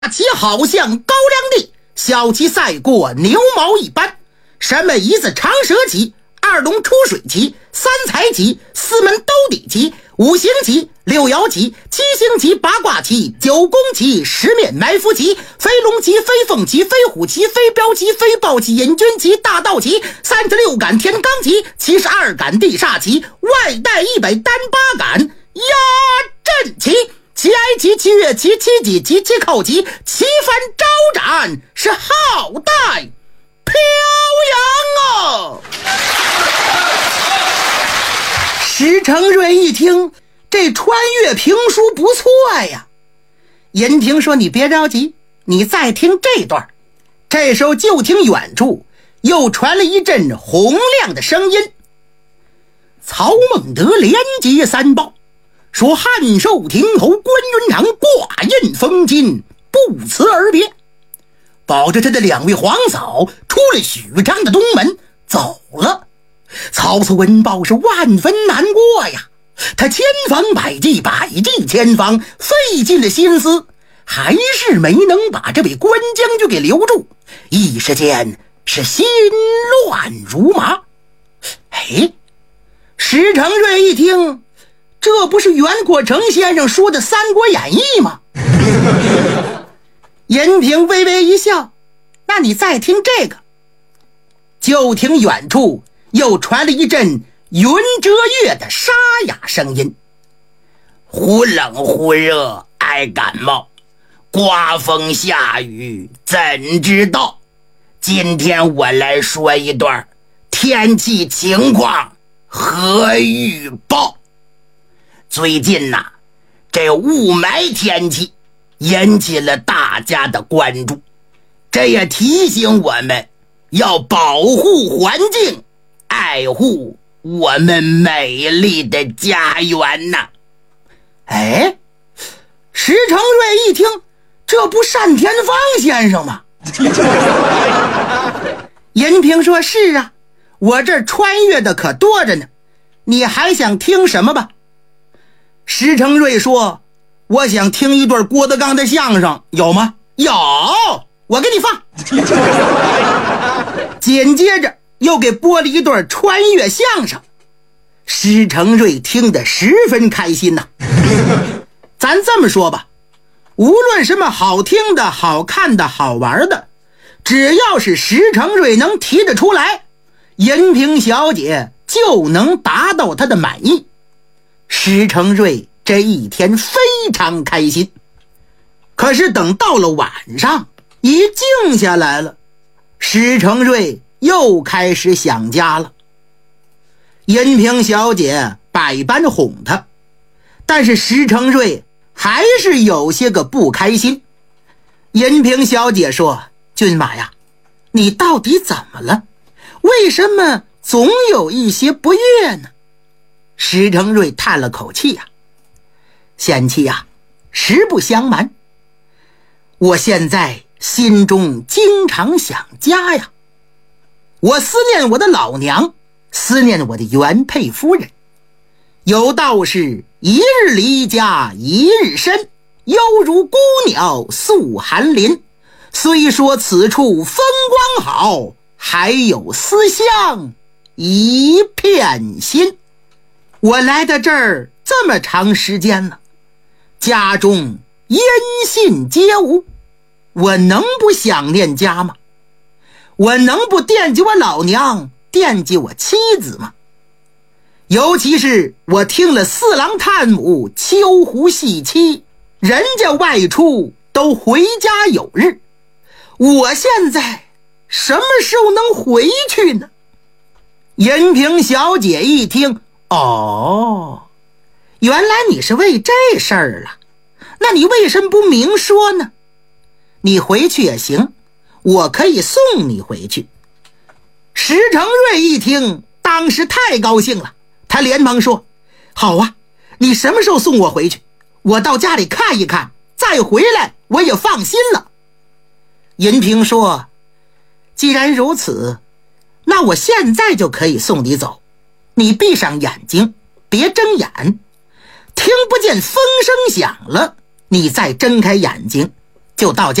其好像高粱地，小旗赛过牛毛一般。什么一字长蛇旗、二龙出水旗、三才旗、四门兜底旗、五行旗、六爻旗、七星旗、八卦旗、九宫旗、十面埋伏旗、飞龙旗、飞凤旗、飞虎旗、飞镖旗、飞豹旗、引军旗、大道旗、36杆天罡旗、72杆地煞旗，外带100单8杆压阵旗。七哀旗、七月旗、七己旗、七寇旗，旗帆招展，是好歹飘扬啊！石成瑞一听，这穿越评书不错呀。银平说：“你别着急，你再听这段。”这时候就听远处又传来一阵洪亮的声音：“曹孟德连接三报。”说汉寿亭侯关云长挂印封金，不辞而别，抱着他的2位皇嫂出了许昌的东门走了。曹操闻报是万分难过呀，他千方百计，百计千方，费尽了心思，还是没能把这位关将军给留住，一时间是心乱如麻。哎，石成瑞一听，这不是袁阔成先生说的《三国演义》吗？银平微微一笑：“那你再听这个。”就听远处又传来一阵云遮月的沙哑声音：“忽冷忽热爱感冒，刮风下雨怎知道？今天我来说一段天气情况和预报。最近这雾霾天气引起了大家的关注，这也提醒我们要保护环境，爱护我们美丽的家园呐。”哎，石成瑞一听，这不单田芳先生吗？银平说：“是啊，我这穿越的可多着呢，你还想听什么吧？”石成瑞说：“我想听一段郭德纲的相声，有吗？”“有，我给你放。”紧接着又给播了一段穿越相声，石成瑞听得十分开心呐。咱这么说吧，无论什么好听的、好看的、好玩的，只要是石成瑞能提得出来，银平小姐就能达到她的满意。石成瑞这一天非常开心。可是等到了晚上，一静下来了，石成瑞又开始想家了。银平小姐百般哄他，但是石成瑞还是有些个不开心。银平小姐说：“骏马呀，你到底怎么了？为什么总有一些不悦呢？”石成瑞叹了口气呀：“贤妻呀，实不相瞒，我现在心中经常想家呀。我思念我的老娘，思念我的原配夫人。有道是一日离家一日深，犹如孤鸟宿寒林。虽说此处风光好，还有思乡一片心。我来到这儿这么长时间了，家中音信皆无，我能不想念家吗？我能不惦记我老娘，惦记我妻子吗？尤其是我听了四郎探母秋胡戏妻，人家外出都回家有日，我现在什么时候能回去呢？”银平小姐一听，哦，原来你是为这事儿了，那你为什么不明说呢？你回去也行，我可以送你回去。石成瑞一听，当时太高兴了，他连忙说：“好啊，你什么时候送我回去？我到家里看一看，再回来我也放心了。”银平说：“既然如此，那我现在就可以送你走。你闭上眼睛，别睁眼，听不见风声响了，你再睁开眼睛， 就到家。